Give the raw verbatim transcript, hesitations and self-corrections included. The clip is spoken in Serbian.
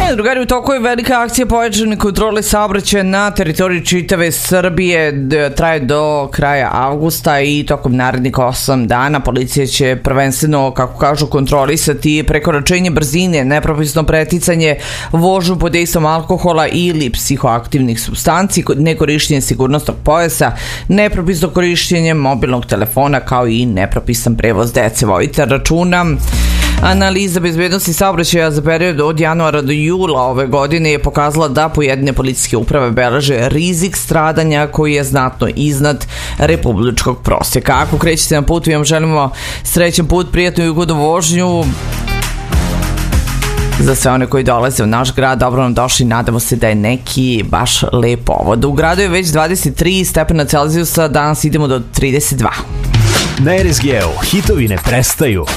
Poštovani drugari, u toku je velika akcija pojačane kontrole saobraćaja na teritoriji čitave Srbije. Traje do kraja avgusta i tokom narednih osam dana policija će prvenstveno, kako kažu, kontrolisati prekoračenje brzine, nepropisno preticanje, vožnju pod dejstvom alkohola ili psihoaktivnih supstanci, nekorišćenje sigurnosnog pojasa, nepropisno korišćenje mobilnog telefona, kao i nepropisan prevoz dece. Vodite računa. Analiza bezbednosti saobraćaja za period od januara do jula ove godine je pokazala da pojedine policijske uprave beleže rizik stradanja koji je znatno iznad republičkog prosjeka. Ako krećete na put, vi vam želimo srećan put, prijatnu i ugodnu vožnju. Za sve one koji dolaze u naš grad, dobro nam došli, nadamo se da je neki baš lep povod. U gradu je već dvadeset tri stepena Celzijusa, danas idemo do trideset dva. Na R S G-u hitovi ne prestaju,